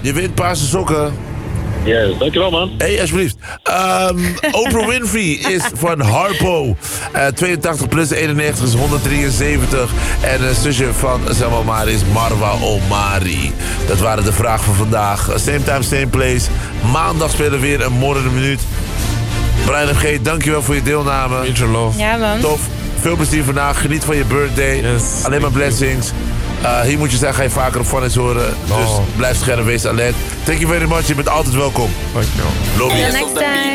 je wint paarse sokken. Yes, dankjewel man. Hé, alsjeblieft. Oprah Winfrey is van Harpo. 82 plus 91 is 173. En een zusje van Selma Omari is Marwa Omari. Dat waren de vragen van vandaag. Same time, same place. Maandag spelen we weer een morgen minuut. Brian FG, dankjewel voor je deelname. Major love. Ja, man. Tof. Veel plezier vandaag. Geniet van je birthday. Yes, alleen maar blessings. Hier moet je zeggen, ga je vaker op Funnies horen. Dus blijf scherp, wees alert. Thank you very much. Je bent altijd welkom. Dankjewel. Lobby. Until next time.